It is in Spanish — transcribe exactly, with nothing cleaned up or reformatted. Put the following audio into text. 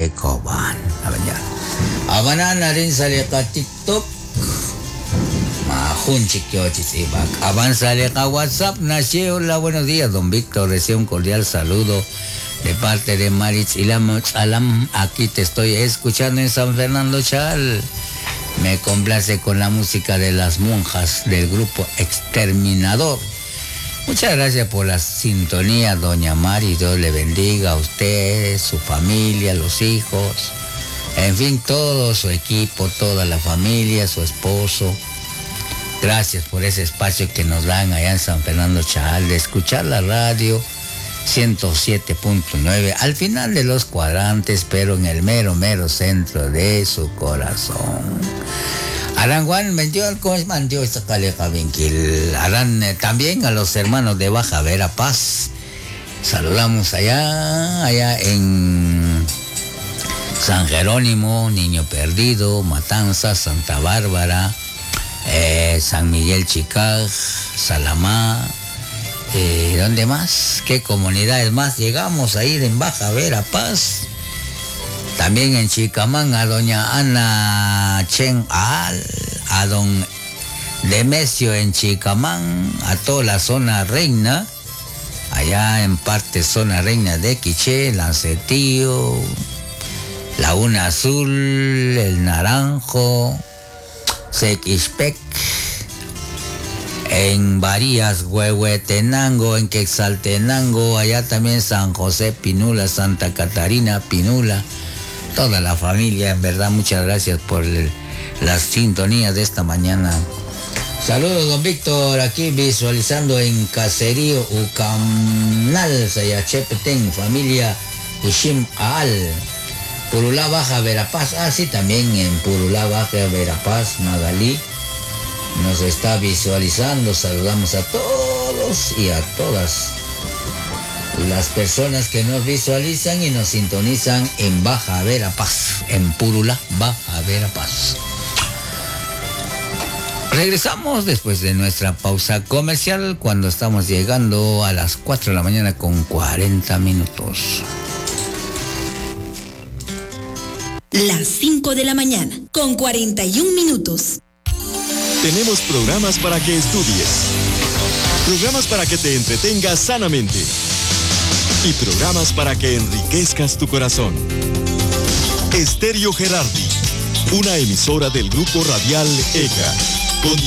Koban. Abanan na rin sa leka TikTok. Mahunchik yochis ibak. Avanza leka WhatsApp. Nashi, hola, buenos días, don Víctor. Recibe un cordial saludo de parte de Maritz Ilam Alam. Aquí te estoy escuchando en San Fernando Chal. Me complace con la música de las monjas del grupo Exterminador. Muchas gracias por la sintonía, doña Mari. Dios le bendiga a usted, su familia, los hijos, en fin, todo su equipo, toda la familia, su esposo. Gracias por ese espacio que nos dan allá en San Fernando Chal de escuchar la radio ciento siete punto nueve al final de los cuadrantes, pero en el mero, mero centro de su corazón. Aranguán vendió el mandió esta caleja vinquil. Harán eh, también a los hermanos de Baja Verapaz. Saludamos allá, allá en San Jerónimo, Niño Perdido, Matanzas, Santa Bárbara, eh, San Miguel Chicaj, Salamá. Eh, ¿Dónde más? ¿Qué comunidades más? Llegamos a ir en Baja Verapaz. También en Chicamán a doña Ana Chen Al, a don Demesio en Chicamán, a toda la zona reina, allá en parte zona reina de Quiché, Lancetío, Laguna Azul, El Naranjo, Sequispec, en Varías, Huehuetenango, en Quexaltenango, allá también San José Pinula, Santa Catarina Pinula, toda la familia, en verdad, muchas gracias por el, las sintonías de esta mañana. Saludos, don Víctor, aquí visualizando en Caserío Ucamnal, Sayachepetén, familia Ushim Aal, Purulá Baja Verapaz, ah sí, también en Purulá Baja Verapaz, Magalí. Nos está visualizando. Saludamos a todos y a todas las personas que nos visualizan y nos sintonizan en Baja Verapaz, en Purulá, Baja Verapaz. Regresamos después de nuestra pausa comercial cuando estamos llegando a las cuatro de la mañana con cuarenta minutos. Las cinco de la mañana con cuarenta y un minutos. Tenemos programas para que estudies, programas para que te entretengas sanamente y programas para que enriquezcas tu corazón. Estéreo Gerardi, una emisora del grupo radial E C A.